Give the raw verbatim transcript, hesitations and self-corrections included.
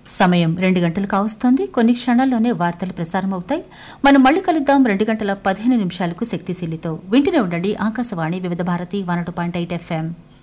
సమయం రెండు గంటలు కావస్తోంది. కొన్ని క్షణాల్లోనే వార్తలు ప్రసారమవుతాయి. మనం మళ్ళీ కలుద్దాం రెండు గంటల పదిహేను నిమిషాలకు శక్తిశీలితో. వింటూనే ఉండండి ఆకాశవాణి వివిధ Bharati one two point eight FM.